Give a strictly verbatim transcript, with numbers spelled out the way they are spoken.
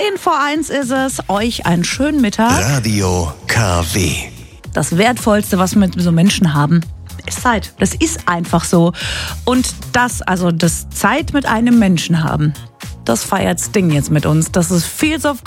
Zehn vor eins ist es. Euch einen schönen Mittag. Radio K W. Das Wertvollste, was wir mit so Menschen haben, ist Zeit. Das ist einfach so. Und das, also das Zeit mit einem Menschen haben, das feiert Sting jetzt mit uns. Das ist Fields of